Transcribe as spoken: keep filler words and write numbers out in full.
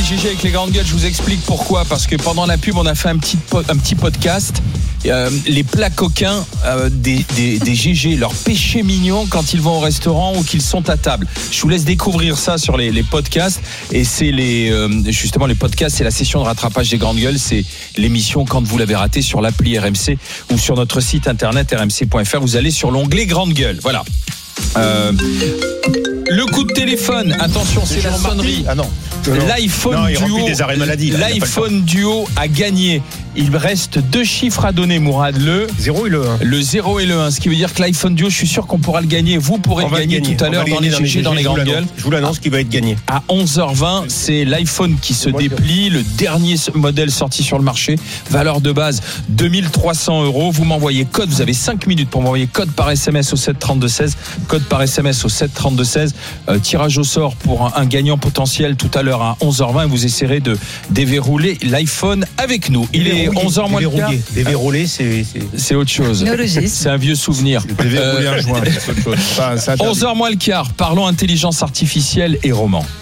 G G avec les grandes gueules, je vous explique pourquoi. Parce que pendant la pub, on a fait un petit, po- un petit podcast. Euh, les plats coquins euh, des, des, des G G, leurs péchés mignons quand ils vont au restaurant ou qu'ils sont à table. Je vous laisse découvrir ça sur les, les podcasts. Et c'est les, euh, justement les podcasts, c'est la session de rattrapage des grandes gueules. C'est l'émission quand vous l'avez raté sur l'appli R M C ou sur notre site internet r m c point f r. Vous allez sur l'onglet grandes gueules. Voilà. Euh, le coup de téléphone, attention, c'est, c'est la sonnerie. Ah non. L'iPhone non, il Duo, des arrêts maladie, là, l'iPhone Duo a gagné. Il reste deux chiffres à donner, Mourad. Le zéro et le un. Le zéro et le un. Ce qui veut dire que l'iPhone Duo, je suis sûr qu'on pourra le gagner. Vous pourrez on le gagner, gagner tout à l'heure dans les G G, dans les grandes gueules. Je vous l'annonce qu'il va être gagné. À onze heures vingt, c'est l'iPhone qui se Moi, déplie. Le dernier modèle sorti sur le marché. Valeur de base deux mille trois cents euros. Vous m'envoyez code. Vous avez cinq minutes pour m'envoyer code par S M S au sept trente-deux seize. Code par S M S au sept trente-deux seize. Euh, tirage au sort pour un, un gagnant potentiel tout à l'heure à onze heures vingt. Vous essayerez de déverrouiller l'iPhone avec nous. Il est onze heures moins le quart. Déverrouiller, c'est, c'est... c'est autre chose. C'est un vieux souvenir. Déverrouiller un joint, c'est autre chose. onze heures moins le quart. Parlons intelligence artificielle et roman.